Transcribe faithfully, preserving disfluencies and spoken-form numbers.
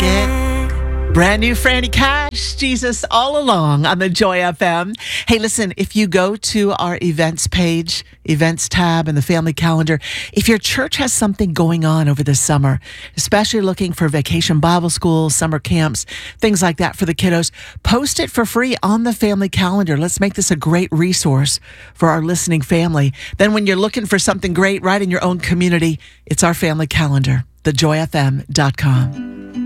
it. Brand new Franny Cash, Jesus All Along on the Joy F M. Hey, listen, if you go to our events page, events tab in the family calendar, if your church has something going on over the summer, especially looking for vacation Bible school, summer camps, things like that for the kiddos, post it for free on the family calendar. Let's make this a great resource for our listening family. Then when you're looking for something great right in your own community, it's our family calendar, the joy f m dot com.